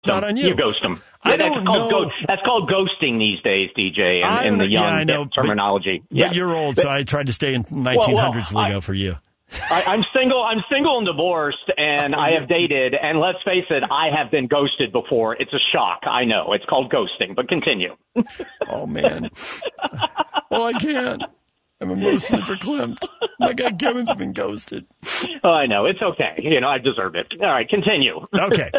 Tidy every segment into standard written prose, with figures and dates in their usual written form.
Not on you. You ghost them. I don't know. That's called ghosting these days, DJ, in the young terminology. But you're old, so I tried to stay in 1900s lingo for you. I'm single and divorced, and I have dated, and let's face it, I have been ghosted before. It's a shock. I know. It's called ghosting, but continue. Oh, man. Well, I can't. I'm emotionally verklempt. My guy Kevin's been ghosted. Oh, I know. It's okay. I deserve it. All right, continue. Okay.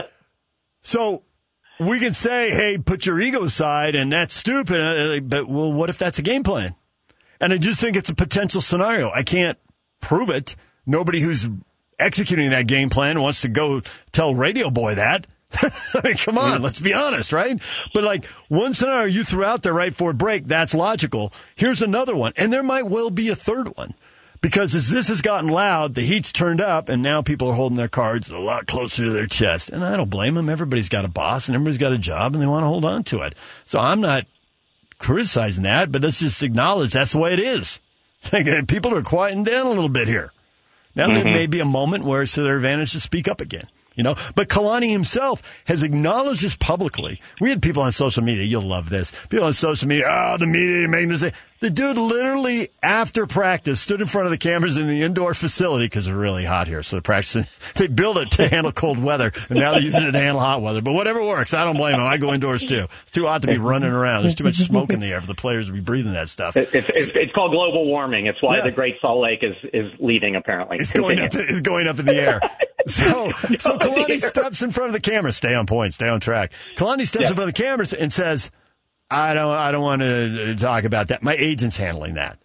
So we can say, hey, put your ego aside, and that's stupid. But, well, what if that's a game plan? And I just think it's a potential scenario. I can't prove it. Nobody who's executing that game plan wants to go tell Radio Boy that. I mean, come on, let's be honest, right? But one scenario you threw out there right for a break, that's logical. Here's another one, and there might well be a third one. Because as this has gotten loud, the heat's turned up, and now people are holding their cards a lot closer to their chest. And I don't blame them. Everybody's got a boss, and everybody's got a job, and they want to hold on to it. So I'm not criticizing that, but let's just acknowledge that's the way it is. People are quieting down a little bit here. Now there may be a moment where it's to their advantage to speak up again. But Kalani himself has acknowledged this publicly. We had people on social media. You'll love this. People on social media, the media making this. The dude literally, after practice, stood in front of the cameras in the indoor facility because it's really hot here. So they're practicing. They built it to handle cold weather, and now they're using it to handle hot weather. But whatever works, I don't blame them. I go indoors, too. It's too hot to be running around. There's too much smoke in the air for the players to be breathing that stuff. It's called global warming. It's why the Great Salt Lake is leaving, apparently. It's going up in the air. So Kalani steps in front of the camera. Stay on point. Stay on track. Kalani steps in front of the cameras and says, I don't want to talk about that. My agent's handling that.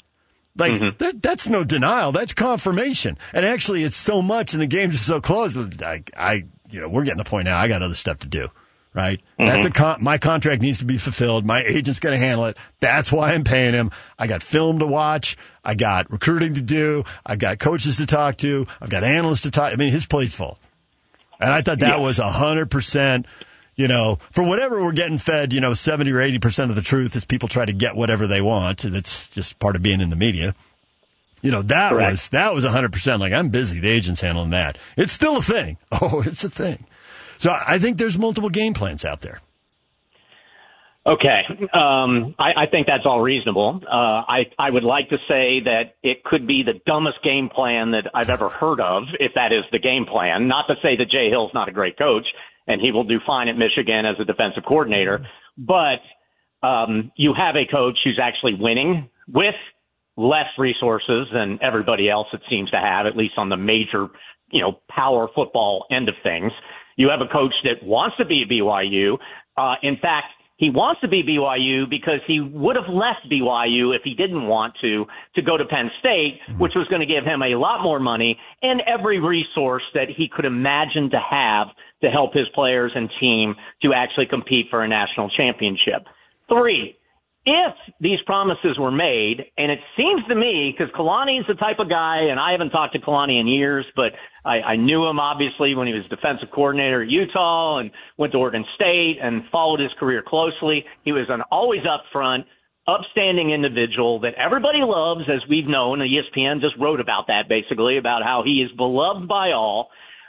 That's no denial. That's confirmation. And actually, it's so much, and the game's just so close. We're getting the point now. I got other stuff to do, right? That's my contract needs to be fulfilled. My agent's going to handle it. That's why I'm paying him. I got film to watch. I got recruiting to do. I've got coaches to talk to. I've got analysts to talk. I mean, his plate's full. And I thought that was 100%. For whatever we're getting fed, 70 or 80% of the truth is people try to get whatever they want. That's just part of being in the media. That was 100%. I'm busy. The agent's handling that. It's still a thing. Oh, it's a thing. So I think there's multiple game plans out there. Okay. I think that's all reasonable. I would like to say that it could be the dumbest game plan that I've ever heard of, if that is the game plan. Not to say that Jay Hill's not a great coach, and he will do fine at Michigan as a defensive coordinator. But you have a coach who's actually winning with less resources than everybody else, it seems to have, at least on the major, power football end of things. You have a coach that wants to be at BYU. In fact, he wants to be BYU because he would have left BYU if he didn't want to go to Penn State, which was going to give him a lot more money and every resource that he could imagine to have to help his players and team to actually compete for a national championship. 3, if these promises were made, and it seems to me, because Kalani's the type of guy, and I haven't talked to Kalani in years, but I knew him obviously when he was defensive coordinator at Utah and went to Oregon State and followed his career closely. He was an always upfront, upstanding individual that everybody loves, as we've known. ESPN just wrote about that, basically, about how he is beloved by all.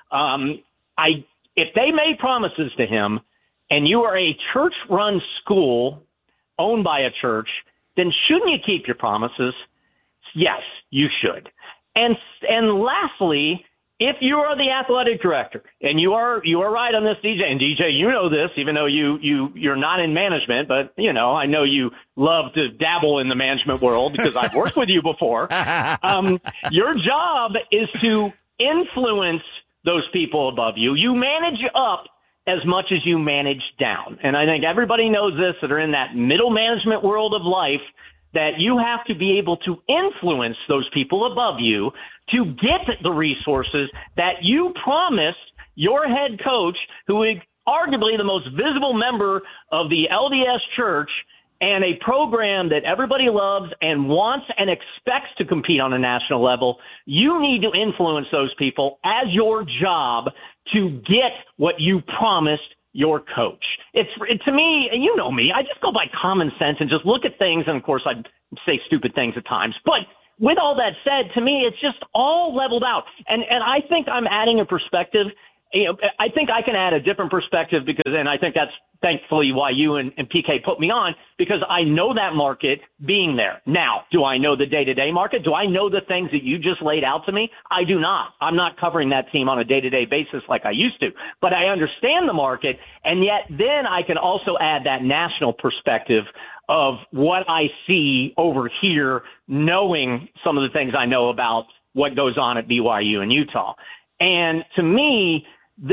If they made promises to him, and you are a church-run school owned by a church, then shouldn't you keep your promises? Yes, you should. And lastly, if you are the athletic director, and you are right on this, DJ, and DJ, you know this, even though you're not in management, but I know you love to dabble in the management world because I've worked with you before. Your job is to influence those people above you. You manage up as much as you manage down. And I think everybody knows this that are in that middle management world of life, that you have to be able to influence those people above you to get the resources that you promised your head coach, who is arguably the most visible member of the LDS Church and a program that everybody loves and wants and expects to compete on a national level. You need to influence those people as your job to get what you promised your coach. To me, and you know me, I just go by common sense and just look at things. And of course, I say stupid things at times. But with all that said, to me, it's just all leveled out. And I think I'm adding a perspective. I think I can add a different perspective and I think that's thankfully why you and PK put me on, because I know that market being there. Now, do I know the day-to-day market? Do I know the things that you just laid out to me? I do not. I'm not covering that team on a day-to-day basis like I used to, but I understand the market, and yet then I can also add that national perspective of what I see over here, knowing some of the things I know about what goes on at BYU and Utah. And to me,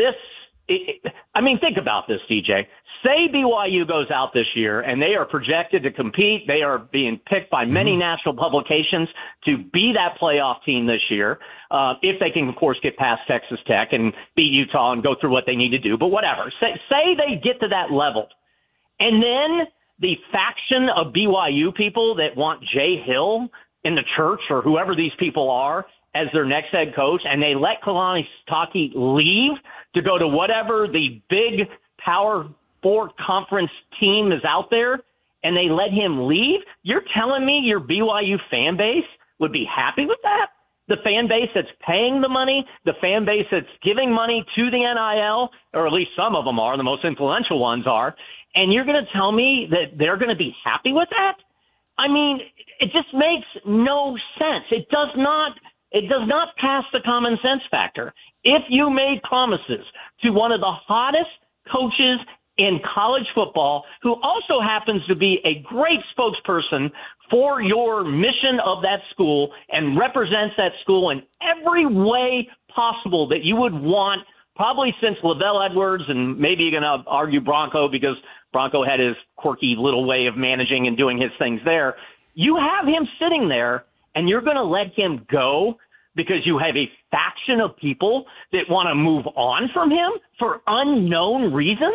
think about this, DJ. Say BYU goes out this year and they are projected to compete. They are being picked by many national publications to be that playoff team this year. If they can, of course, get past Texas Tech and beat Utah and go through what they need to do. But whatever. Say they get to that level. And then the faction of BYU people that want Jay Hill in the church or whoever these people are as their next head coach, and they let Kalani Sitake leave to go to whatever the big Power 4 conference team is out there, and they let him leave, you're telling me your BYU fan base would be happy with that? The fan base that's paying the money, the fan base that's giving money to the NIL, or at least some of them are, the most influential ones are, and you're going to tell me that they're going to be happy with that? I mean, it just makes no sense. It does not pass the common sense factor. If you made promises to one of the hottest coaches in college football, who also happens to be a great spokesperson for your mission of that school and represents that school in every way possible that you would want, probably since Lavelle Edwards, and maybe you're going to argue Bronco because Bronco had his quirky little way of managing and doing his things there. You have him sitting there, and you're going to let him go because you have a faction of people that want to move on from him for unknown reasons?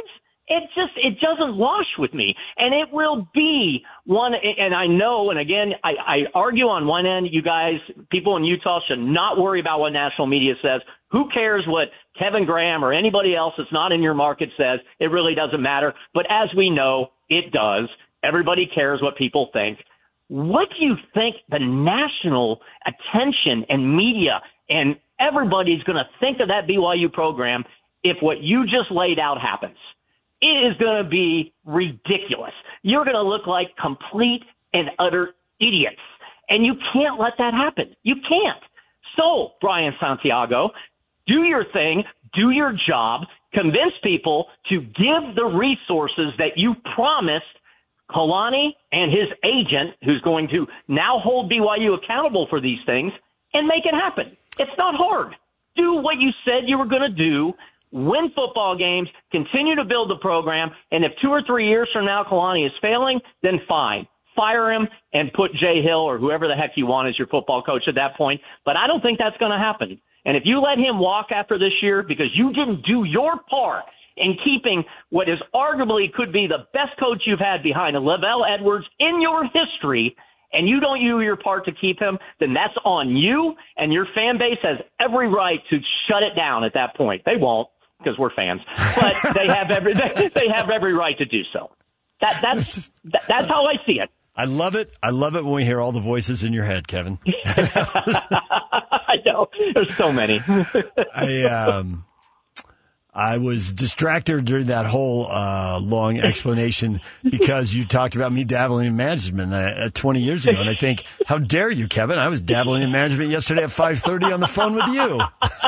It doesn't wash with me. And it will be one, and I know, and again, I argue on one end, you guys, people in Utah should not worry about what national media says. Who cares what Kevin Graham or anybody else that's not in your market says? It really doesn't matter. But as we know, it does. Everybody cares what people think. What do you think the national attention and media and everybody's going to think of that BYU program if what you just laid out happens? It is going to be ridiculous. You're going to look like complete and utter idiots. And you can't let that happen. You can't. So, Brian Santiago, do your thing, do your job, convince people to give the resources that you promised Kalani and his agent, who's going to now hold BYU accountable for these things, and make it happen. It's not hard. Do what you said you were going to do. Win football games, continue to build the program, and if 2 or 3 years from now Kalani is failing, then fine. Fire him and put Jay Hill or whoever the heck you want as your football coach at that point. But I don't think that's going to happen. And if you let him walk after this year because you didn't do your part in keeping what is arguably could be the best coach you've had behind Lavelle Edwards in your history, and you don't do your part to keep him, then that's on you, and your fan base has every right to shut it down at that point. They won't, because we're fans, but they have every right to do so. That's how I see it. I love it. I love it when we hear all the voices in your head, Kevin. I know. There's so many. I was distracted during that whole long explanation because you talked about me dabbling in management 20 years ago. And I think, how dare you, Kevin? I was dabbling in management yesterday at 5:30 on the phone with you.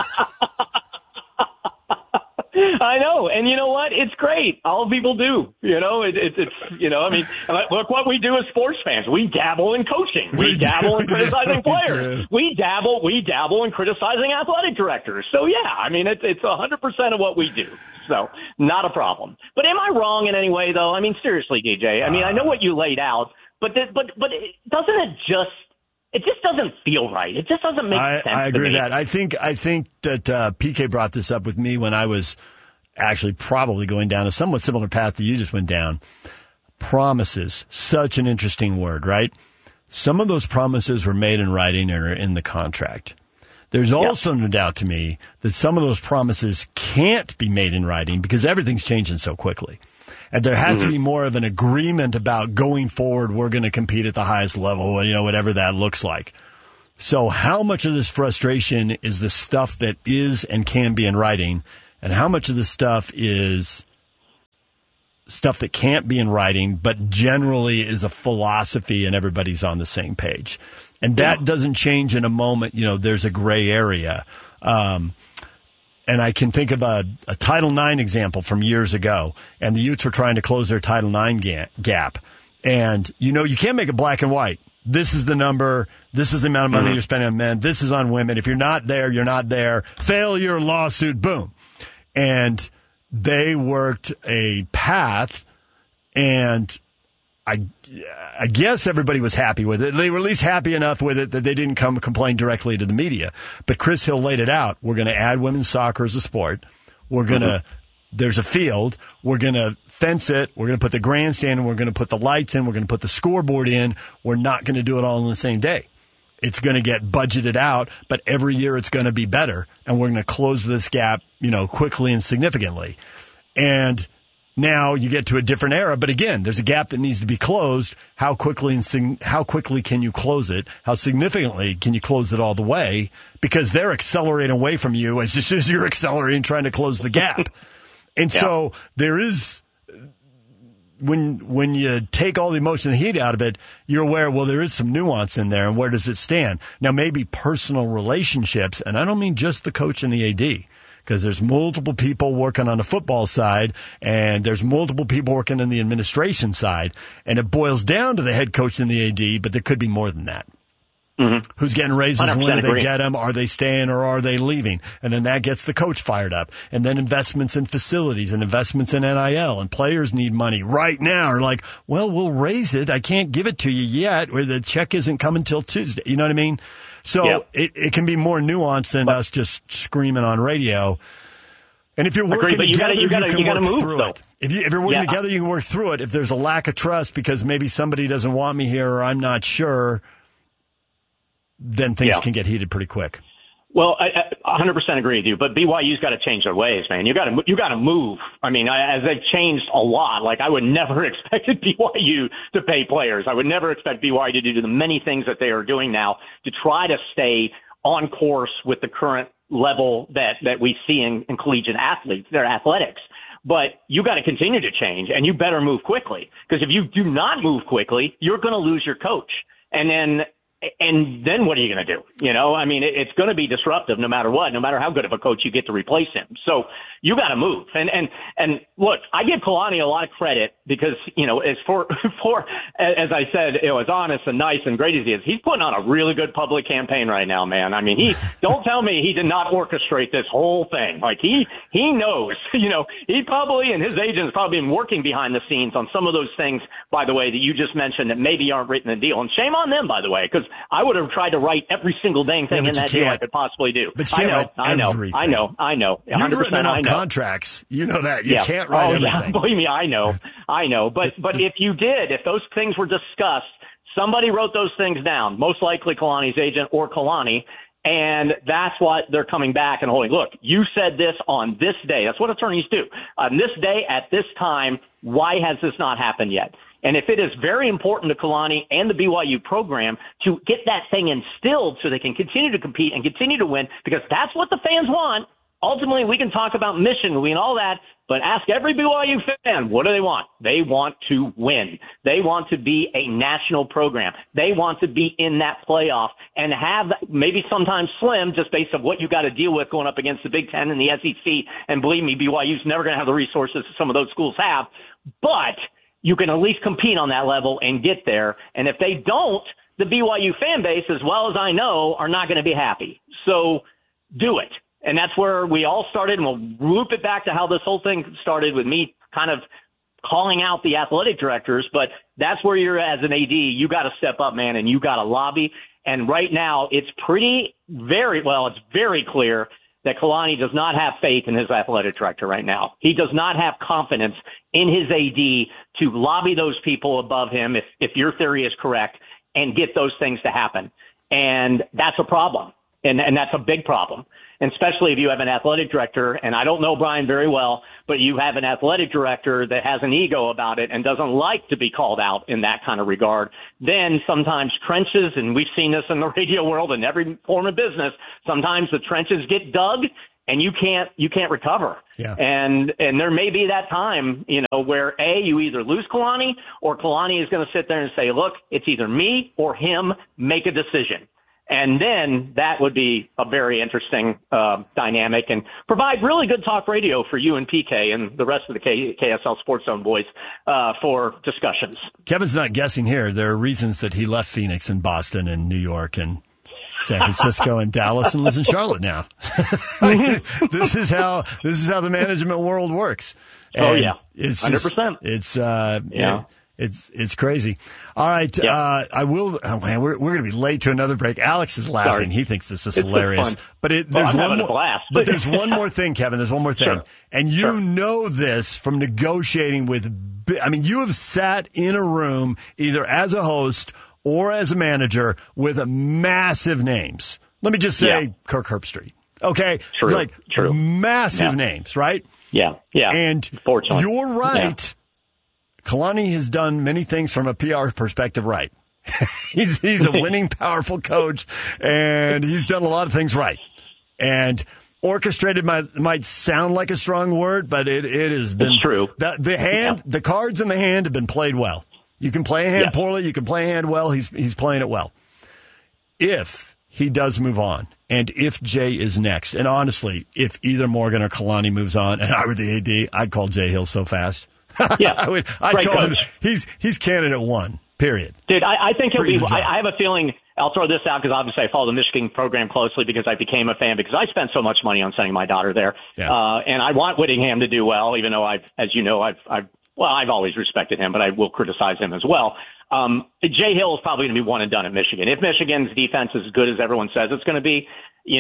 I know. And you know what? It's great. All people do. You know, it's I mean, look what we do as sports fans. We dabble in coaching. We dabble in criticizing players. We dabble in criticizing athletic directors. So, yeah, I mean, it's 100% of what we do. So, not a problem. But am I wrong in any way, though? I mean, seriously, DJ. I mean, I know what you laid out, but doesn't it just doesn't feel right. It just doesn't make sense. I agree to me. with that. I think that PK brought this up with me when I was actually probably going down a somewhat similar path that you just went down. Promises, such an interesting word, right? Some of those promises were made in writing and are in the contract. There's also no doubt to me that some of those promises can't be made in writing because everything's changing so quickly. And there has to be more of an agreement about going forward, we're going to compete at the highest level, whatever that looks like. So how much of this frustration is the stuff that is and can be in writing, and how much of this stuff is stuff that can't be in writing, but generally is a philosophy and everybody's on the same page. And that doesn't change in a moment. There's a gray area. And I can think of a Title IX example from years ago, and the Utes were trying to close their Title IX gap. And, you can't make it black and white. This is the number. This is the amount of money you're spending on men. This is on women. If you're not there, you're not there. Failure, lawsuit, boom. And they worked a path, and I guess everybody was happy with it. They were at least happy enough with it that they didn't come complain directly to the media. But Chris Hill laid it out. We're going to add women's soccer as a sport. We're going to, there's a field. We're going to fence it. We're going to put the grandstand, and we're going to put the lights in. We're going to put the scoreboard in. We're not going to do it all on the same day. It's going to get budgeted out, but every year it's going to be better, and we're going to close this gap, quickly and significantly. And now you get to a different era, but again, there's a gap that needs to be closed. How quickly can you close it? How significantly can you close it all the way? Because they're accelerating away from you as just as you're accelerating, trying to close the gap. And so there is, when you take all the emotion and heat out of it, you're aware, well, there is some nuance in there, and where does it stand? Now, maybe personal relationships, and I don't mean just the coach and the AD, because there's multiple people working on the football side, and there's multiple people working on the administration side, and it boils down to the head coach and the AD, but there could be more than that. Mm-hmm. Who's getting raises? When do they get them? Are they staying or are they leaving? And then that gets the coach fired up. And then investments in facilities and investments in NIL, and players need money right now. Are like, well, we'll raise it. I can't give it to you yet. Or the check isn't coming till Tuesday. You know what I mean? So it can be more nuanced than us just screaming on radio. And if you're working together, you can work through it. If you're working together, you can work through it. If there's a lack of trust because maybe somebody doesn't want me here or I'm not sure, then things can get heated pretty quick. Well, I 100% agree with you, but BYU's got to change their ways, man. You got to move. I mean, as they've changed a lot, like I would never expected BYU to pay players. I would never expect BYU to do the many things that they are doing now to try to stay on course with the current level that we see in collegiate athletes, their athletics. But you got to continue to change, and you better move quickly, because if you do not move quickly, you're going to lose your coach. And then what are you going to do? I mean, it's going to be disruptive no matter what, no matter how good of a coach you get to replace him. So you got to move. And look, I give Kalani a lot of credit because, as as I said, as honest and nice and great as he is, he's putting on a really good public campaign right now, man. I mean, don't tell me he did not orchestrate this whole thing. Like he knows, he probably, and his agent's probably been working behind the scenes on some of those things, by the way, that you just mentioned that maybe aren't written in the deal. And shame on them, by the way, because I would have tried to write every single dang thing in that deal I could possibly do. But you I know. 100%. You've written enough contracts. You know that. You can't write everything. Yeah. Believe me, I know. But if those things were discussed, somebody wrote those things down, most likely Kalani's agent or Kalani, and that's what they're coming back and holding. Look, you said this on this day. That's what attorneys do. On this day, at this time, why has this not happened yet? And if it is very important to Kalani and the BYU program to get that thing instilled so they can continue to compete and continue to win, because that's what the fans want. Ultimately, we can talk about mission and all that, but ask every BYU fan, what do they want? They want to win. They want to be a national program. They want to be in that playoff and have maybe sometimes slim just based on what you got to deal with going up against the Big Ten and the SEC. And believe me, BYU's never going to have the resources some of those schools have, but you can at least compete on that level and get there. And if they don't, the BYU fan base, as well as I know, are not going to be happy. So do it. And that's where we all started, and we'll loop it back to how this whole thing started with me kind of calling out the athletic directors. But that's where you're as an AD. You got to step up, man, and you got to lobby. And right now it's very clear that Kalani does not have faith in his athletic director right now. He does not have confidence in his AD to lobby those people above him, if your theory is correct, and get those things to happen. And that's a problem. And that's a big problem. And especially if you have an athletic director, and I don't know Brian very well, but you have an athletic director that has an ego about it and doesn't like to be called out in that kind of regard, then sometimes trenches, and we've seen this in the radio world and every form of business, sometimes the trenches get dug and you can't recover. Yeah. And there may be that time, where you either lose Kalani or Kalani is going to sit there and say, look, it's either me or him, make a decision. And then that would be a very interesting dynamic and provide really good talk radio for you and PK and the rest of the KSL Sports Zone boys for discussions. Kevin's not guessing here. There are reasons that he left Phoenix and Boston and New York and San Francisco and Dallas and lives in Charlotte now. This is how the management world works. And it's 100%. It's crazy. All right. Yep. I will. Oh man, we're going to be late to another break. Alex is laughing. Sorry. He thinks this is It's hilarious. fun. But there's one more thing, Kevin. There's one more thing. Sure. And you know this from negotiating with, you have sat in a room either as a host or as a manager with massive names. Let me just say Kirk Herbstreit. Okay. True. Massive names, right? Yeah. And Fortunately. you're right. Yeah. Kalani has done many things from a PR perspective right. He's a winning, powerful coach, and he's done a lot of things right. And orchestrated might sound like a strong word, but it has been. It's true. The cards in the hand have been played well. You can play a hand poorly, you can play a hand well. He's playing it well. If he does move on, and if Jay is next, and honestly, if either Morgan or Kalani moves on, and I were the AD, I'd call Jay Hill so fast. Yeah, I'd call him. He's candidate one. Period. Dude, I think he'll be. I have a feeling. I'll throw this out because obviously I follow the Michigan program closely because I became a fan because I spent so much money on sending my daughter there, and I want Whittingham to do well. Even though I've always respected him, but I will criticize him as well. Jay Hill is probably going to be one and done at Michigan. If Michigan's defense is as good as everyone says it's going to be,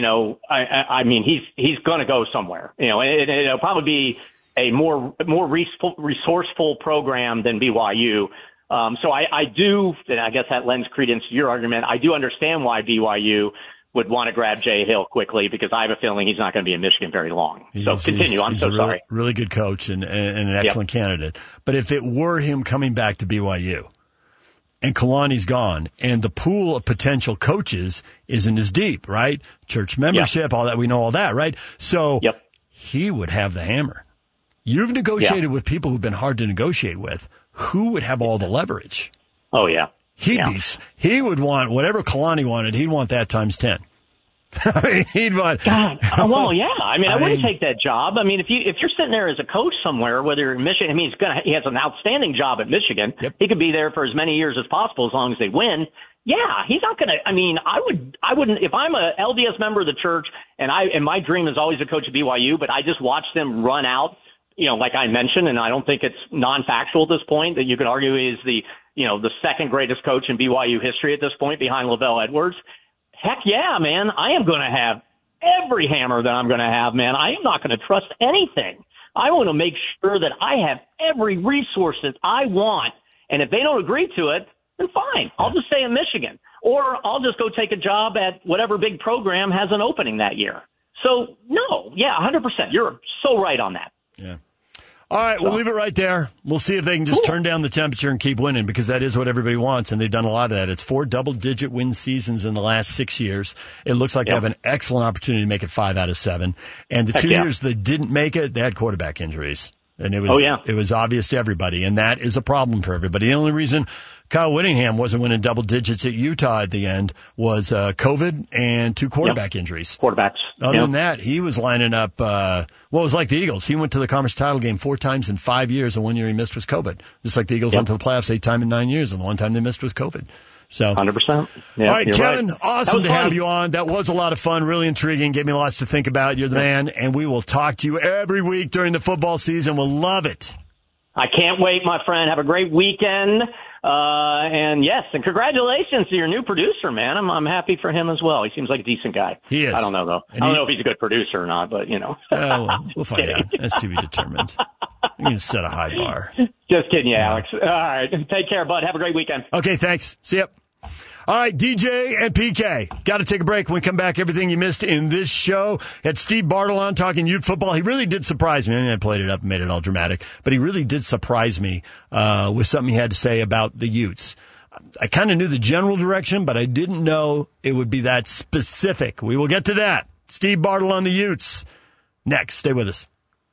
I mean, he's going to go somewhere. It'll probably be a more resourceful program than BYU. So I do, and I guess that lends credence to your argument. I do understand why BYU would want to grab Jay Hill quickly because I have a feeling he's not going to be in Michigan very long. So continue. I'm so sorry. Really good coach and an excellent candidate. But if it were him coming back to BYU and Kalani's gone and the pool of potential coaches isn't as deep, right? Church membership, all that, we know all that, right? So he would have the hammer. You've negotiated with people who've been hard to negotiate with. Who would have all the leverage? Oh, yeah. He would want whatever Kalani wanted. He'd want that times 10. He'd want. God. Well, yeah. I wouldn't take that job. I mean, if you're sitting there as a coach somewhere, whether you're in Michigan, he has an outstanding job at Michigan. Yep. He could be there for as many years as possible as long as they win. Yeah, he's not going to. I mean, I wouldn't. If I'm a LDS member of the church, and my dream is always to coach at BYU, but I just watch them run out. Like I mentioned, and I don't think it's non-factual at this point, that you could argue is the second greatest coach in BYU history at this point behind LaVell Edwards. Heck yeah, man. I am going to have every hammer that I'm going to have, man. I am not going to trust anything. I want to make sure that I have every resource that I want. And if they don't agree to it, then fine. I'll just stay in Michigan. Or I'll just go take a job at whatever big program has an opening that year. So, no. Yeah, 100%. You're so right on that. Yeah. All right, we'll leave it right there. We'll see if they can just turn down the temperature and keep winning because that is what everybody wants, and they've done a lot of that. It's 4 double-digit win seasons in the last 6 years. It looks like they have an excellent opportunity to make it 5 out of 7. And the 2 years they didn't make it, they had quarterback injuries. And it was obvious to everybody, and that is a problem for everybody. The only reason Kyle Whittingham wasn't winning double digits at Utah at the end was COVID and 2 quarterback injuries. Quarterbacks. Other than that, he was lining up, it was like the Eagles. He went to the conference title game 4 times in 5 years, and 1 year he missed was COVID. Just like the Eagles went to the playoffs 8 times in 9 years, and the 1 time they missed was COVID. So 100%. Yeah, all right, Kevin, right. Awesome to have you on. That was a lot of fun, really intriguing, gave me lots to think about. You're the man, and we will talk to you every week during the football season. We'll love it. I can't wait, my friend. Have a great weekend. And yes, and congratulations to your new producer, man. I'm happy for him as well. He seems like a decent guy. He is. I don't know, though. I don't know if he's a good producer or not, but, we'll find out. That's to be determined. You're going to set a high bar. Just kidding you, Alex. All right. Take care, bud. Have a great weekend. Okay, thanks. See ya. All right, DJ and PK. Got to take a break. When we come back, everything you missed in this show. Had Steve Bartle on talking Ute football. He really did surprise me. I mean, I played it up and made it all dramatic, but he really did surprise me with something he had to say about the Utes. I kind of knew the general direction, but I didn't know it would be that specific. We will get to that. Steve Bartle on the Utes. Next, stay with us.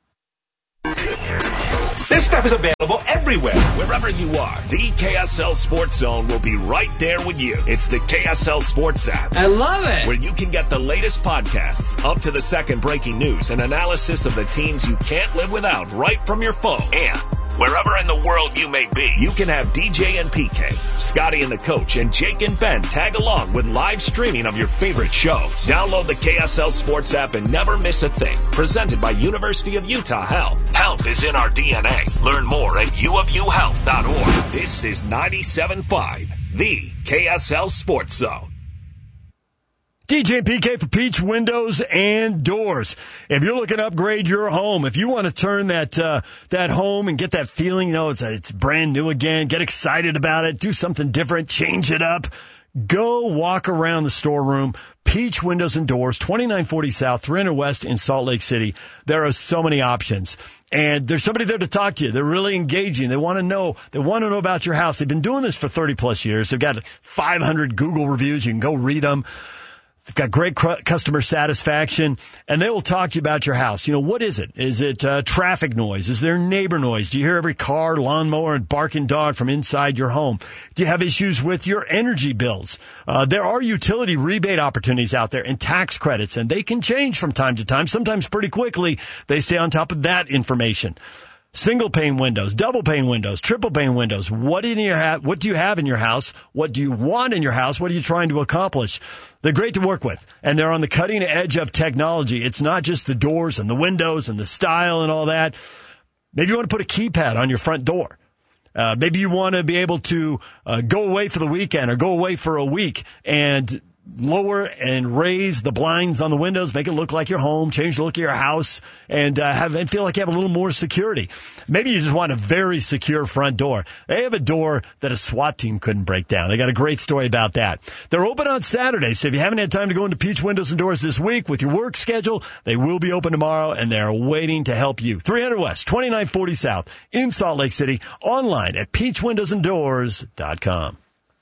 This stuff is available everywhere. Wherever you are, the KSL Sports Zone will be right there with you. It's the KSL Sports app. I love it. Where you can get the latest podcasts, up-to-the-second breaking news, and analysis of the teams you can't live without right from your phone. And wherever in the world you may be, you can have DJ and PK, Scotty and the Coach, and Jake and Ben tag along with live streaming of your favorite shows. Download the KSL Sports app and never miss a thing. Presented by University of Utah Health. Health is in our DNA. Learn more at uofuhealth.org. This is 97.5, the KSL Sports Zone. DJ and PK for Peach Windows and Doors. If you're looking to upgrade your home, if you want to turn that home and get that feeling, it's brand new again, get excited about it, do something different, change it up, go walk around the storeroom. Peach Windows and Doors, 2940 South, 300 West in Salt Lake City. There are so many options. And there's somebody there to talk to you. They're really engaging. They want to know about your house. They've been doing this for 30 plus years. They've got 500 Google reviews. You can go read them. They've got great customer satisfaction, and they will talk to you about your house. What is it? Is it traffic noise? Is there neighbor noise? Do you hear every car, lawnmower, and barking dog from inside your home? Do you have issues with your energy bills? There are utility rebate opportunities out there and tax credits, and they can change from time to time, sometimes pretty quickly. They stay on top of that information. Single pane windows, double pane windows, triple pane windows. What do you have in your house? What do you want in your house? What are you trying to accomplish? They're great to work with, and they're on the cutting edge of technology. It's not just the doors and the windows and the style and all that. Maybe you want to put a keypad on your front door. Maybe you want to be able to go away for the weekend or go away for a week and lower and raise the blinds on the windows, make it look like your home, change the look of your house, and feel like you have a little more security. Maybe you just want a very secure front door. They have a door that a SWAT team couldn't break down. They got a great story about that. They're open on Saturday, so if you haven't had time to go into Peach Windows and Doors this week with your work schedule, they will be open tomorrow, and they're waiting to help you. 300 West, 2940 South in Salt Lake City, online at peachwindowsanddoors.com.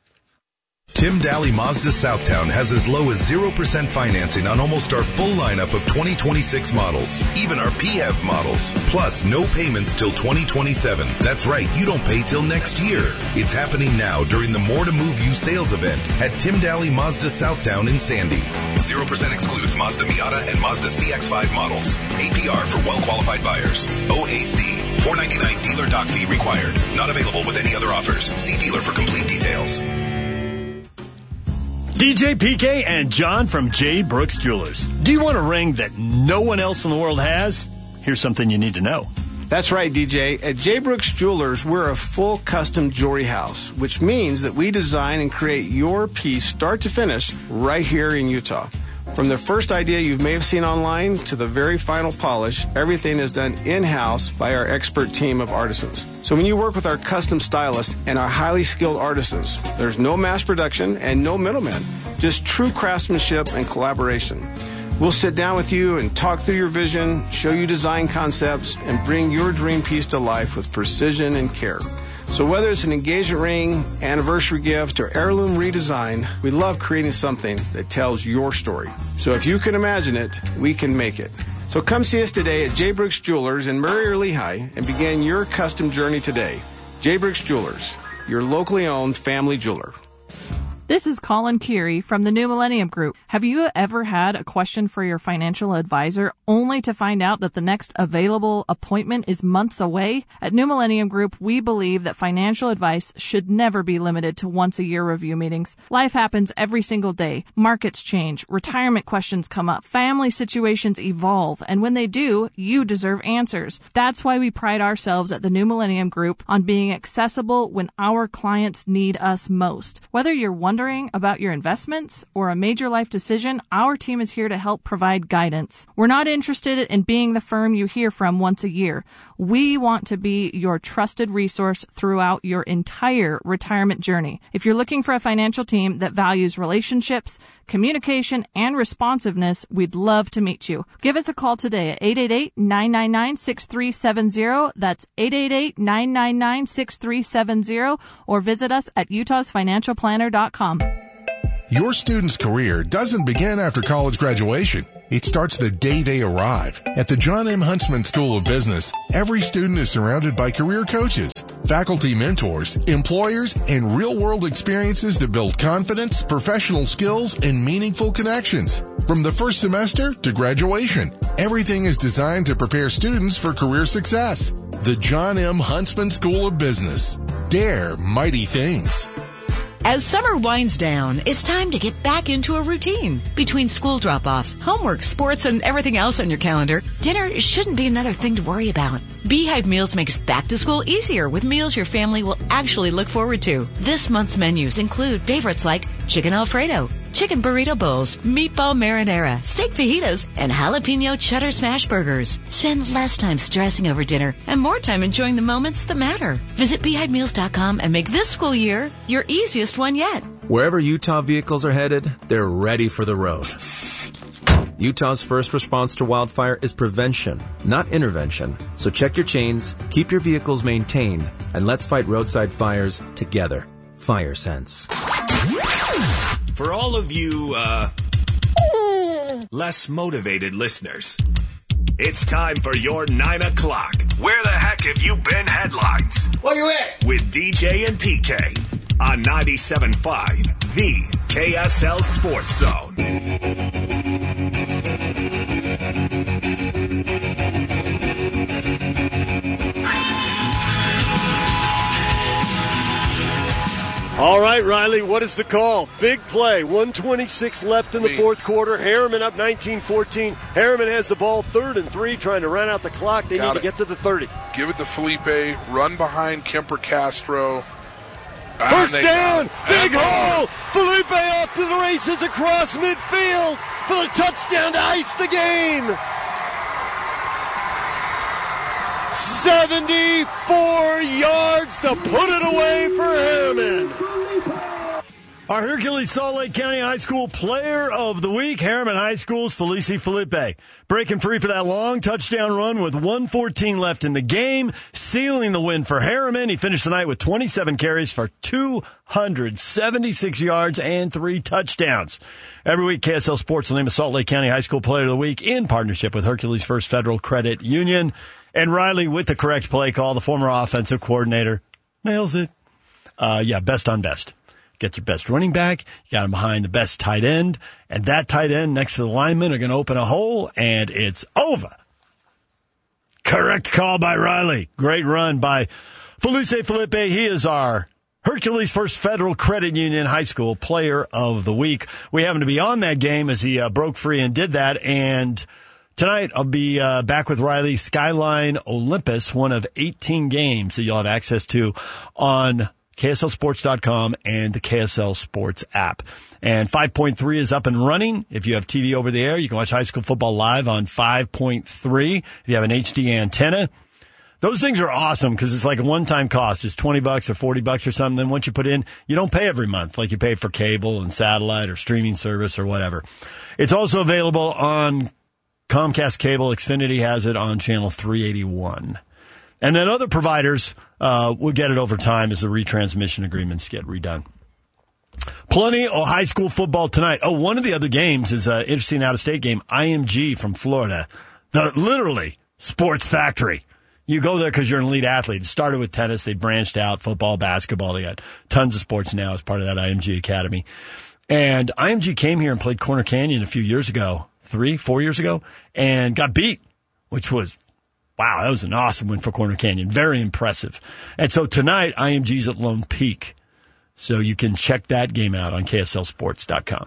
Tim Daly Mazda Southtown has as low as 0% financing on almost our full lineup of 2026 models, even our PHEV models, plus no payments till 2027. That's right, you don't pay till next year. It's happening now during the More to Move You sales event at Tim Daly Mazda Southtown in Sandy. 0% excludes Mazda Miata and Mazda CX-5 models. APR for well-qualified buyers. OAC. $499 dealer doc fee required. Not available with any other offers. See dealer for complete details. DJ, PK, and John from J. Brooks Jewelers. Do you want a ring that no one else in the world has? Here's something you need to know. That's right, DJ. At J. Brooks Jewelers, we're a full custom jewelry house, which means that we design and create your piece start to finish right here in Utah. From the first idea you may have seen online to the very final polish, everything is done in-house by our expert team of artisans. So when you work with our custom stylists and our highly skilled artisans, there's no mass production and no middlemen, just true craftsmanship and collaboration. We'll sit down with you and talk through your vision, show you design concepts, and bring your dream piece to life with precision and care. So whether it's an engagement ring, anniversary gift, or heirloom redesign, we love creating something that tells your story. So if you can imagine it, we can make it. So come see us today at J. Brooks Jewelers in Murray or Lehigh and begin your custom journey today. J. Brooks Jewelers, your locally owned family jeweler. This is Colin Keary from the New Millennium Group. Have you ever had a question for your financial advisor only to find out that the next available appointment is months away? At New Millennium Group, we believe that financial advice should never be limited to once-a-year review meetings. Life happens every single day. Markets change, retirement questions come up, family situations evolve, and when they do, you deserve answers. That's why we pride ourselves at the New Millennium Group on being accessible when our clients need us most. Whether you're wondering about your investments or a major life decision, our team is here to help provide guidance. We're not interested in being the firm you hear from once a year. We want to be your trusted resource throughout your entire retirement journey. If you're looking for a financial team that values relationships, communication, and responsiveness, we'd love to meet you. Give us a call today at 888-999-6370. That's 888-999-6370, or visit us at utahsfinancialplanner.com. Your student's career doesn't begin after college graduation. It starts the day they arrive. At the John M. Huntsman School of Business, every student is surrounded by career coaches, faculty mentors, employers, and real-world experiences that build confidence, professional skills, and meaningful connections. From the first semester to graduation, everything is designed to prepare students for career success. The John M. Huntsman School of Business. Dare mighty things. As summer winds down, it's time to get back into a routine. Between school drop-offs, homework, sports, and everything else on your calendar, dinner shouldn't be another thing to worry about. Beehive Meals makes back to school easier with meals your family will actually look forward to. This month's menus include favorites like chicken Alfredo, chicken burrito bowls, meatball marinara, steak fajitas, and jalapeno cheddar smash burgers. Spend less time stressing over dinner and more time enjoying the moments that matter. Visit BeehiveMeals.com and make this school year your easiest one yet. Wherever Utah vehicles are headed, they're ready for the road. Utah's first response to wildfire is prevention, not intervention. So check your chains, keep your vehicles maintained, and let's fight roadside fires together. Fire Sense. For all of you, less motivated listeners, it's time for your 9 o'clock. Where the heck have you been headlines? Where you at? With DJ and PK on 97.5, the KSL Sports Zone. All right, Riley, what is the call? Big play, 1:26 left in the fourth quarter. Harriman up 19-14. Harriman has the ball, 3rd and 3, trying to run out the clock. They need to get to the 30. Give it to Felipe, run behind Kemper Castro. First down, big hole. Felipe off to the races across midfield for the touchdown to ice the game. 74 yards to put it away for Harriman. Our Hercules Salt Lake County High School Player of the Week, Harriman High School's Felice Felipe. Breaking free for that long touchdown run with 1:14 left in the game, sealing the win for Harriman. He finished the night with 27 carries for 276 yards and 3 touchdowns. Every week, KSL Sports will name a Salt Lake County High School Player of the Week in partnership with Hercules First Federal Credit Union. And Riley, with the correct play call, the former offensive coordinator, nails it. Best on best. Get your best running back. You got him behind the best tight end. And that tight end next to the lineman are going to open a hole, and it's over. Correct call by Riley. Great run by Felice Felipe. He is our Hercules First Federal Credit Union High School Player of the Week. We happen to be on that game as he broke free and did that. And tonight I'll be back with Riley. Skyline Olympus, one of 18 games that you'll have access to on KSLSports.com and the KSL Sports app. And 5.3 is up and running. If you have TV over the air, you can watch high school football live on 5.3. If you have an HD antenna, those things are awesome because it's like a one-time cost. It's $20 or $40 or something. Then once you put in, you don't pay every month like you pay for cable and satellite or streaming service or whatever. It's also available on Comcast Cable. Xfinity has it on channel 381. And then other providers will get it over time as the retransmission agreements get redone. Plenty of high school football tonight. Oh, one of the other games is an interesting out-of-state game, IMG from Florida. Literally, sports factory. You go there because you're an elite athlete. It started with tennis. They branched out, football, basketball. They got tons of sports now as part of that IMG Academy. And IMG came here and played Corner Canyon a few years ago, 3-4 years ago, and got beat, which was, wow, that was an awesome win for Corner Canyon. Very impressive. And so tonight, IMG's at Lone Peak. So you can check that game out on KSLSports.com.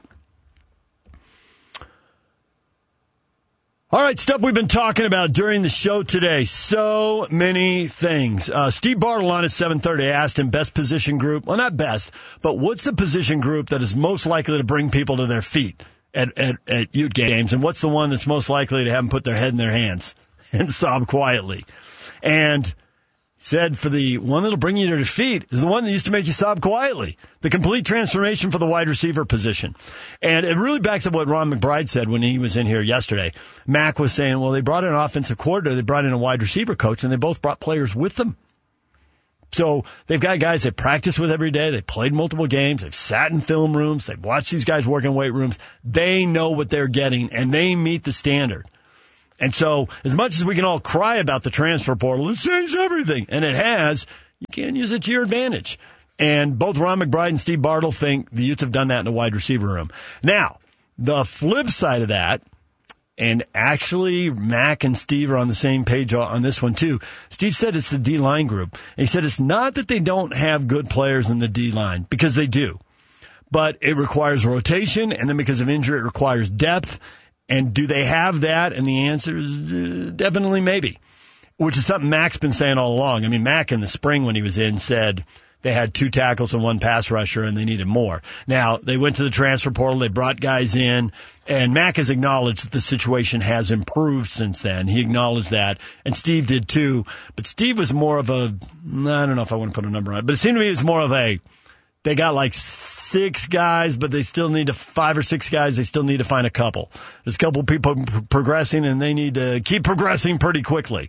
All right, stuff we've been talking about during the show today. So many things. Steve Bartle on at 7:30. I asked him best position group. Well, not best, but what's the position group that is most likely to bring people to their feet at Ute games? And what's the one that's most likely to have them put their head in their hands and sob quietly? And said for the one that'll bring you to your feet is the one that used to make you sob quietly. The complete transformation for the wide receiver position. And it really backs up what Ron McBride said when he was in here yesterday. Mac was saying, well, they brought in an offensive coordinator, they brought in a wide receiver coach, and they both brought players with them. So they've got guys they practice with every day. They played multiple games. They've sat in film rooms. They've watched these guys work in weight rooms. They know what they're getting, and they meet the standard. And so as much as we can all cry about the transfer portal, it's changed everything, and it has, you can't use it to your advantage. And both Ron McBride and Steve Bartle think the Utes have done that in the wide receiver room. Now, the flip side of that, and actually Mac and Steve are on the same page on this one too. Steve said it's the D-line group. And he said it's not that they don't have good players in the D-line, because they do. But it requires rotation, and then because of injury, it requires depth. And do they have that? And the answer is definitely maybe, which is something Mac's been saying all along. I mean, Mac in the spring when he was in said they had 2 tackles and 1 pass rusher and they needed more. Now, they went to the transfer portal, they brought guys in, and Mac has acknowledged that the situation has improved since then. He acknowledged that, and Steve did too. But Steve was more of a, I don't know if I want to put a number on it, but it seemed to me it was more of a, they got like 6 guys, but they still need 5 or 6 guys. They still need to find a couple. There's a couple people progressing, and they need to keep progressing pretty quickly.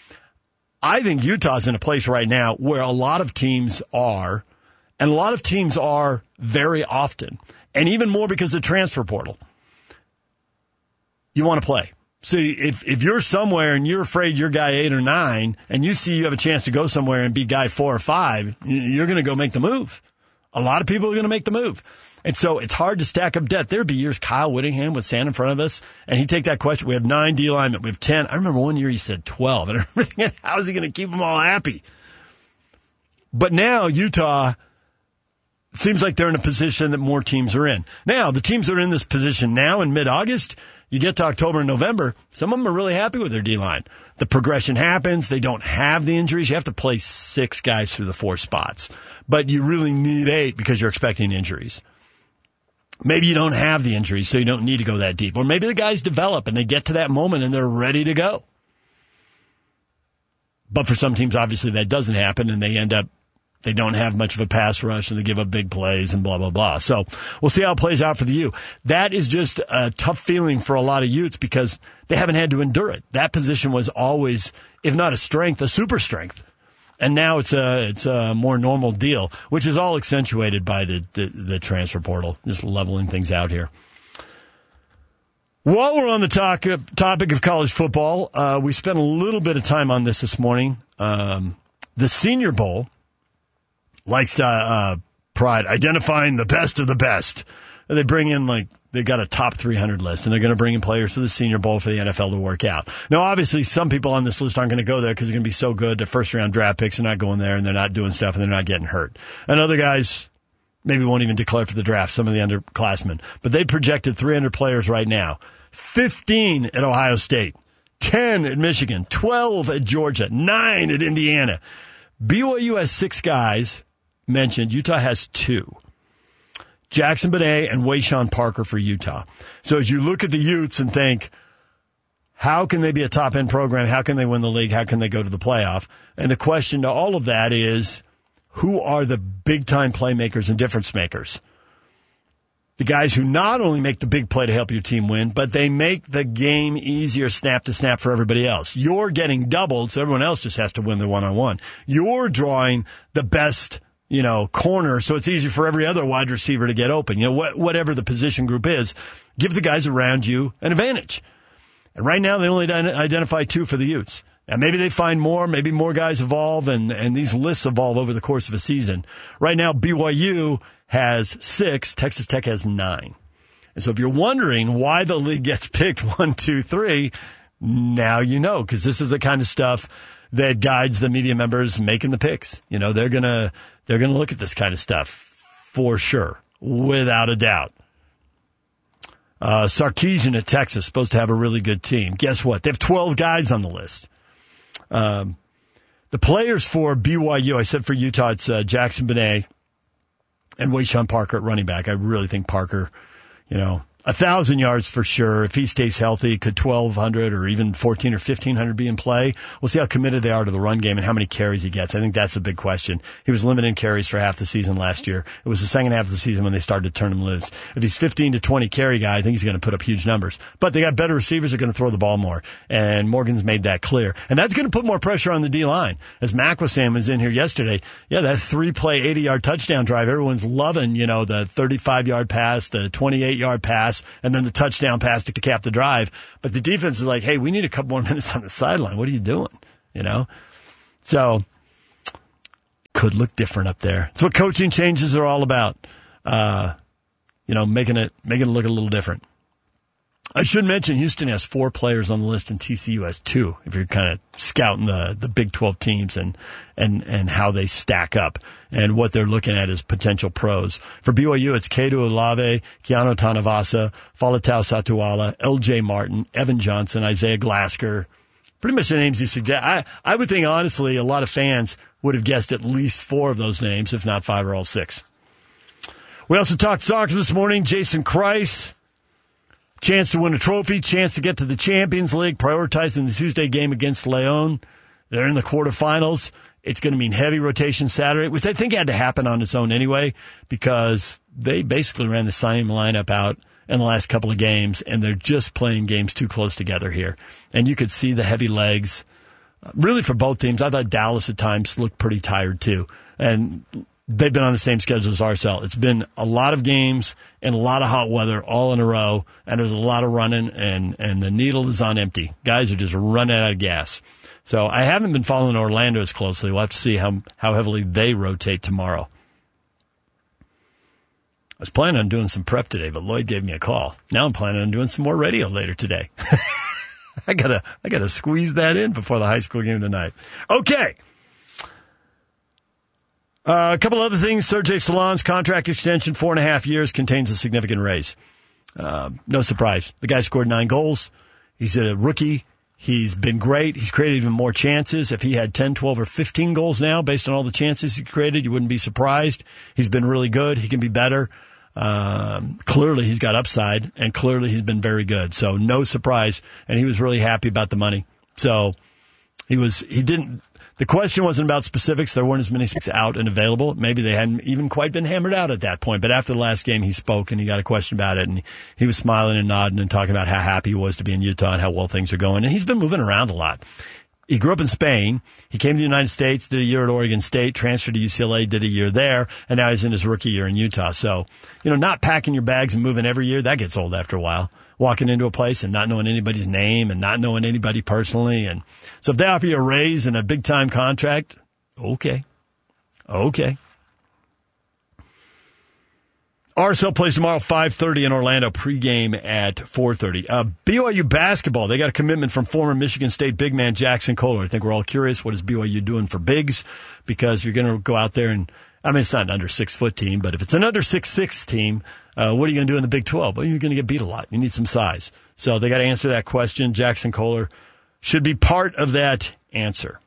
I think Utah's in a place right now where a lot of teams are, and a lot of teams are very often, and even more because of the transfer portal. You want to play. So if you're somewhere and you're afraid you're guy 8 or 9, and you see you have a chance to go somewhere and be guy 4 or 5, you're going to go make the move. A lot of people are going to make the move. And so it's hard to stack up depth. There'd be years Kyle Whittingham would stand in front of us, and he'd take that question. We have 9 D linemen. We have 10. I remember one year he said 12. And I remember thinking, how is he going to keep them all happy? But now Utah seems like they're in a position that more teams are in. Now, the teams that are in this position now in mid-August, you get to October and November, some of them are really happy with their D-line. The progression happens. They don't have the injuries. You have to play 6 guys through the 4 spots. But you really need 8 because you're expecting injuries. Maybe you don't have the injuries, so you don't need to go that deep. Or maybe the guys develop and they get to that moment and they're ready to go. But for some teams, obviously, that doesn't happen, and they don't have much of a pass rush, and they give up big plays and blah, blah, blah. So we'll see how it plays out for the U. That is just a tough feeling for a lot of Utes because they haven't had to endure it. That position was always, if not a strength, a super strength. And now it's a more normal deal, which is all accentuated by the transfer portal, just leveling things out here. While we're on the topic of college football, we spent a little bit of time on this morning. The Senior Bowl likes to pride identifying the best of the best. They bring in they got a top 300 list, and they're going to bring in players to the Senior Bowl for the NFL to work out. Now, obviously, some people on this list aren't going to go there because they're going to be so good. They're first-round draft picks. They're not going there, and they're not doing stuff, and they're not getting hurt. And other guys maybe won't even declare for the draft, some of the underclassmen. But they projected 300 players right now. 15 at Ohio State, 10 at Michigan, 12 at Georgia, 9 at Indiana. BYU has 6 guys mentioned. Utah has 2. Jackson Benet and Wayshawn Parker for Utah. So as you look at the Utes and think, how can they be a top-end program? How can they win the league? How can they go to the playoff? And the question to all of that is, who are the big-time playmakers and difference makers? The guys who not only make the big play to help your team win, but they make the game easier snap to snap for everybody else. You're getting doubled, so everyone else just has to win the one-on-one. You're drawing the best corner, so it's easy for every other wide receiver to get open. Whatever the position group is, give the guys around you an advantage. And right now, they only identify 2 for the Utes. Now, maybe they find more, maybe more guys evolve, and these lists evolve over the course of a season. Right now, BYU has 6, Texas Tech has 9. And so if you're wondering why the league gets picked 1, 2, 3, now you know, because this is the kind of stuff that guides the media members making the picks. They're gonna look at this kind of stuff for sure, without a doubt. Sarkisian at Texas, supposed to have a really good team. Guess what? They have 12 guys on the list. The players for BYU, I said for Utah, it's Jackson Benet and Wayshawn Parker at running back. I really think Parker, 1,000 yards for sure. If he stays healthy, could 1,200 or even 1,400 or 1,500 be in play? We'll see how committed they are to the run game and how many carries he gets. I think that's a big question. He was limited in carries for half the season last year. It was the second half of the season when they started to turn him loose. If he's 15 to 20 carry guy, I think he's going to put up huge numbers. But they got better receivers that are going to throw the ball more, and Morgan's made that clear. And that's going to put more pressure on the D-line. As Mac was saying, was in here yesterday, that 3-play, 80-yard touchdown drive, everyone's loving, the 35-yard pass, the 28-yard pass, and then the touchdown pass to cap the drive. But the defense is like, hey, we need a couple more minutes on the sideline. What are you doing? So could look different up there. It's what coaching changes are all about. Making it look a little different. I should mention Houston has 4 players on the list and TCU has 2, if you're kind of scouting the Big 12 teams and how they stack up and what they're looking at as potential pros. For BYU, it's Kedu Olave, Keanu Tanavasa, Falatau Satuala, L.J. Martin, Evan Johnson, Isaiah Glasker. Pretty much the names you suggest. I would think, honestly, a lot of fans would have guessed at least 4 of those names, if not 5 or all 6. We also talked soccer this morning. Jason Kreis. Chance to win a trophy, chance to get to the Champions League, prioritizing the Tuesday game against Leon. They're in the quarterfinals. It's going to mean heavy rotation Saturday, which I think had to happen on its own anyway, because they basically ran the same lineup out in the last couple of games, and they're just playing games too close together here. And you could see the heavy legs, really for both teams. I thought Dallas at times looked pretty tired too. And they've been on the same schedule as RSL. It's been a lot of games and a lot of hot weather all in a row, and there's a lot of running, and the needle is on empty. Guys are just running out of gas. So I haven't been following Orlando as closely. We'll have to see how heavily they rotate tomorrow. I was planning on doing some prep today, but Lloyd gave me a call. Now I'm planning on doing some more radio later today. I gotta squeeze that in before the high school game tonight. Okay. A couple other things. Sergey Solon's contract extension, 4.5 years, contains a significant raise. No surprise. The guy scored 9 goals. He's a rookie. He's been great. He's created even more chances. If he had 10, 12, or 15 goals now, based on all the chances he created, you wouldn't be surprised. He's been really good. He can be better. Clearly he's got upside, and clearly he's been very good. So no surprise. And he was really happy about the money. So the question wasn't about specifics. There weren't as many speaks out and available. Maybe they hadn't even quite been hammered out at that point. But after the last game, he spoke and he got a question about it. And he was smiling and nodding and talking about how happy he was to be in Utah and how well things are going. And he's been moving around a lot. He grew up in Spain. He came to the United States, did a year at Oregon State, transferred to UCLA, did a year there, and now he's in his rookie year in Utah. So, not packing your bags and moving every year, that gets old after a while. Walking into a place and not knowing anybody's name and not knowing anybody personally. And so if they offer you a raise and a big-time contract, okay. RSL plays tomorrow 5:30 in Orlando, pregame at 4:30. BYU basketball, they got a commitment from former Michigan State big man Jackson Kohler. I think we're all curious, what is BYU doing for bigs? Because you're going to go out there and, it's not an under 6-foot team, but if it's an under 6'6" team, what are you going to do in the Big 12? Well, you're going to get beat a lot. You need some size. So they got to answer that question. Jackson Kohler should be part of that answer.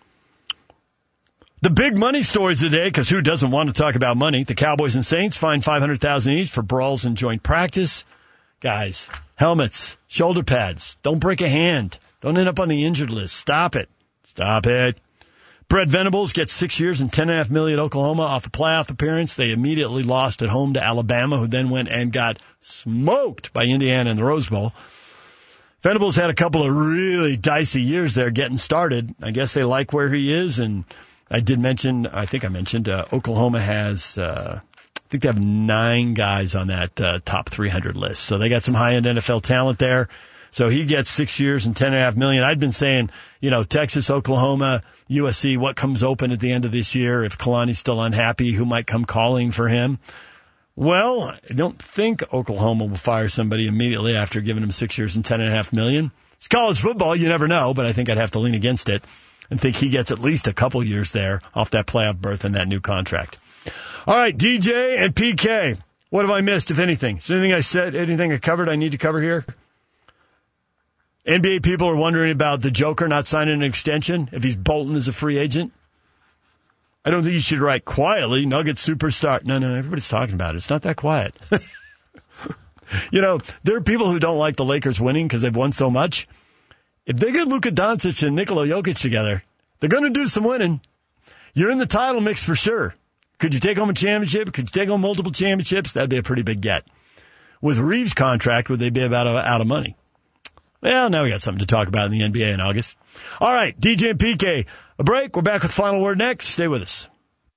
The big money stories today, because who doesn't want to talk about money? The Cowboys and Saints fined $500,000 each for brawls in joint practice. Guys, helmets, shoulder pads. Don't break a hand. Don't end up on the injured list. Stop it. Brett Venables gets 6 years and $10.5 million at Oklahoma off a playoff appearance. They immediately lost at home to Alabama, who then went and got smoked by Indiana in the Rose Bowl. Venables had a couple of really dicey years there getting started. I guess they like where he is, and I think I mentioned Oklahoma has, I think they have 9 guys on that top 300 list. So they got some high-end NFL talent there. So he gets 6 years and $10.5 million. I'd been saying, Texas, Oklahoma, USC, what comes open at the end of this year? If Kalani's still unhappy, who might come calling for him? Well, I don't think Oklahoma will fire somebody immediately after giving him 6 years and $10.5 million. It's college football. You never know, but I think I'd have to lean against it and think he gets at least a couple years there off that playoff berth and that new contract. All right, DJ and PK. What have I missed, if anything? Is there anything I said, anything I covered I need to cover here? NBA people are wondering about the Joker not signing an extension if he's bolting as a free agent. I don't think you should write quietly, Nuggets superstar. No, everybody's talking about it. It's not that quiet. You know, there are people who don't like the Lakers winning because they've won so much. If they get Luka Doncic and Nikola Jokic together, they're going to do some winning. You're in the title mix for sure. Could you take home a championship? Could you take home multiple championships? That'd be a pretty big get. With Reeves' contract, would they be about out of money? Well, now we got something to talk about in the NBA in August. All right, DJ and PK, a break. We're back with Final Word next. Stay with us.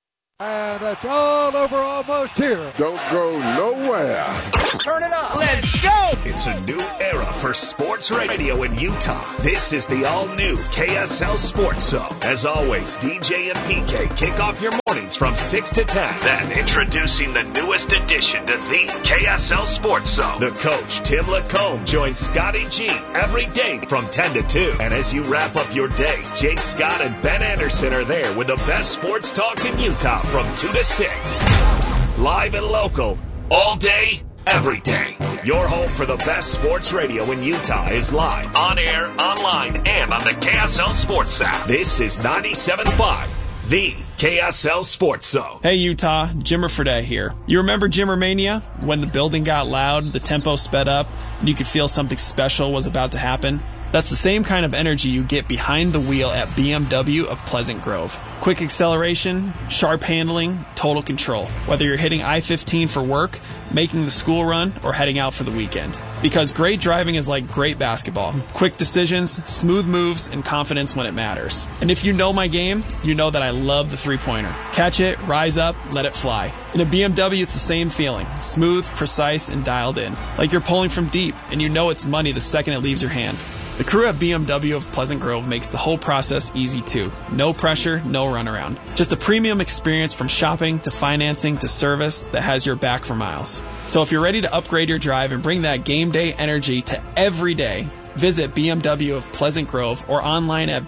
And it's all over almost here. Don't go nowhere. Turn it up. Let's go! It's a new era for sports radio in Utah. This is the all-new KSL Sports Zone. As always, DJ and PK kick off your mornings from 6 to 10. Then, introducing the newest addition to the KSL Sports Zone. The coach, Tim Lacombe, joins Scotty G every day from 10 to 2. And as you wrap up your day, Jake Scott and Ben Anderson are there with the best sports talk in Utah from 2 to 6. Live and local, all day, every day. Your home for the best sports radio in Utah is live, on air, online, and on the KSL Sports app. This is 97.5, the KSL Sports Zone. Hey Utah, Jimmer Fredette here. You remember Jimmermania? When the building got loud, the tempo sped up, and you could feel something special was about to happen? That's the same kind of energy you get behind the wheel at BMW of Pleasant Grove. Quick acceleration, sharp handling, total control. Whether you're hitting I-15 for work, making the school run, or heading out for the weekend. Because great driving is like great basketball. Quick decisions, smooth moves, and confidence when it matters. And if you know my game, you know that I love the three-pointer. Catch it, rise up, let it fly. In a BMW, it's the same feeling. Smooth, precise, and dialed in. Like you're pulling from deep, and you know it's money the second it leaves your hand. The crew at BMW of Pleasant Grove makes the whole process easy too. No pressure, no runaround. Just a premium experience from shopping to financing to service that has your back for miles. So if you're ready to upgrade your drive and bring that game day energy to every day, visit BMW of Pleasant Grove or online at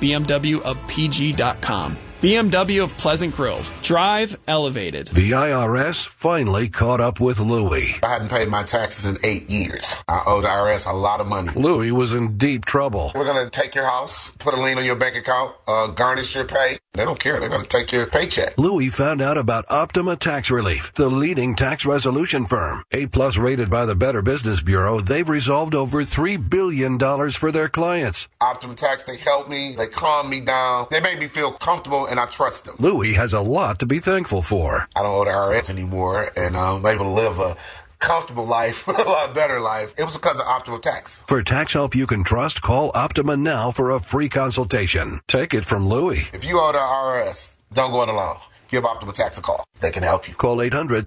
bmwofpg.com. BMW of Pleasant Grove. Drive elevated. The IRS finally caught up with Louie. I hadn't paid my taxes in 8 years. I owed the IRS a lot of money. Louie was in deep trouble. We're going to take your house, put a lien on your bank account, garnish your pay. They don't care. They're going to take your paycheck. Louie found out about Optima Tax Relief, the leading tax resolution firm. A-plus rated by the Better Business Bureau, they've resolved over $3 billion for their clients. Optima Tax, they helped me. They calmed me down. They made me feel comfortable, and I trust them. Louie has a lot to be thankful for. I don't owe the IRS anymore, and I'm able to live a comfortable life, a lot better life. It was because of Optima Tax. For tax help you can trust, call Optima now for a free consultation. Take it from Louie. If you owe the IRS, don't go it alone. Give Optima Tax a call. They can help you. Call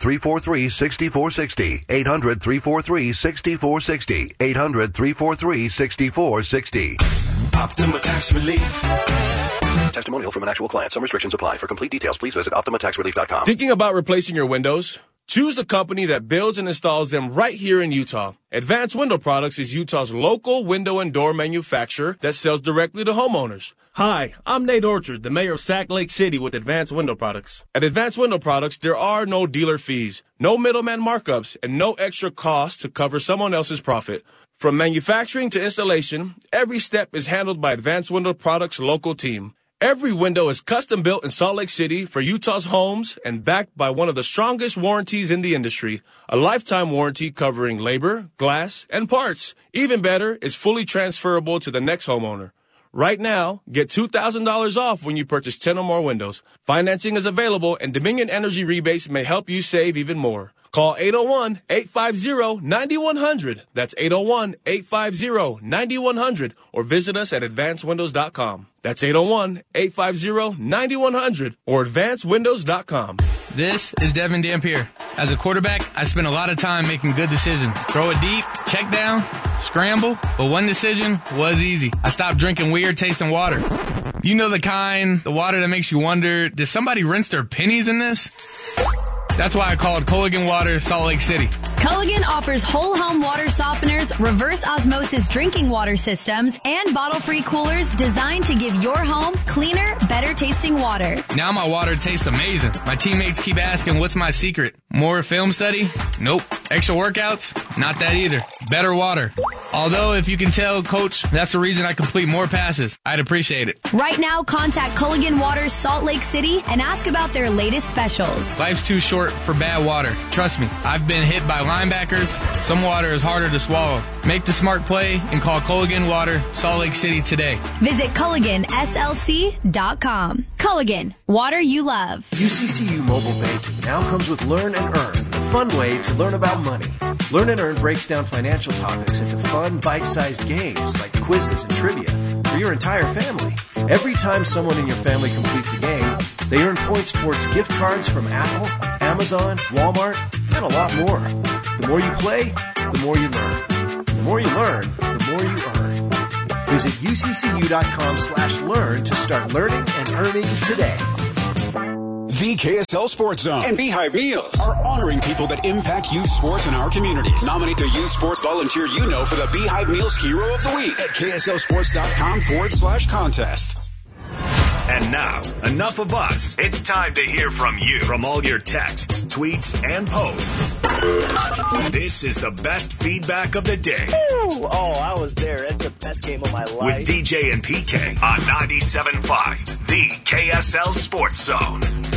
800-343-6460. 800-343-6460. 800-343-6460. Optima Tax Relief. Testimonial from an actual client. Some restrictions apply. For complete details, please visit OptimaTaxRelief.com. Thinking about replacing your windows? Choose the company that builds and installs them right here in Utah. Advanced Window Products is Utah's local window and door manufacturer that sells directly to homeowners. Hi, I'm Nate Orchard, the mayor of Sac Lake City with Advanced Window Products. At Advanced Window Products, there are no dealer fees, no middleman markups, and no extra costs to cover someone else's profit. From manufacturing to installation, every step is handled by Advanced Window Products' local team. Every window is custom built in Salt Lake City for Utah's homes and backed by one of the strongest warranties in the industry, a lifetime warranty covering labor, glass, and parts. Even better, it's fully transferable to the next homeowner. Right now, get $2,000 off when you purchase 10 or more windows. Financing is available, and Dominion Energy rebates may help you save even more. Call 801-850-9100. That's 801-850-9100. Or visit us at advancedwindows.com. That's 801-850-9100 or advancedwindows.com. This is Devin Dampier. As a quarterback, I spend a lot of time making good decisions. Throw it deep, check down, scramble. But one decision was easy. I stopped drinking weird tasting water. You know the kind, the water that makes you wonder, did somebody rinse their pennies in this? That's why I called Culligan Water Salt Lake City. Culligan offers whole home water softeners, reverse osmosis drinking water systems, and bottle-free coolers designed to give your home cleaner, better tasting water. Now my water tastes amazing. My teammates keep asking, what's my secret? More film study? Nope. Extra workouts? Not that either. Better water. Although, if you can tell, Coach, that's the reason I complete more passes. I'd appreciate it. Right now, contact Culligan Water Salt Lake City and ask about their latest specials. Life's too short for bad water. Trust me, I've been hit by linebackers. Some water is harder to swallow. Make the smart play and call Culligan Water Salt Lake City today. Visit CulliganSLC.com. Culligan, water you love. UCCU Mobile Banking now comes with Learn and Earn, the fun way to learn about money. Learn and Earn breaks down financial topics into fun, bite-sized games like quizzes and trivia for your entire family. Every time someone in your family completes a game, they earn points towards gift cards from Apple, Amazon, Walmart, and a lot more. The more you play, the more you learn. The more you learn, the more you earn. Visit uccu.com/learn to start learning and earning today. The KSL Sports Zone and Beehive Meals are honoring people that impact youth sports in our communities. Nominate the youth sports volunteer you know for the Beehive Meals Hero of the Week at KSLSports.com/contest. And now, enough of us. It's time to hear from you. From all your texts, tweets, and posts. This is the best feedback of the day. Ooh, I was there. It's the best game of my life. With DJ and PK on 97.5, the KSL Sports Zone.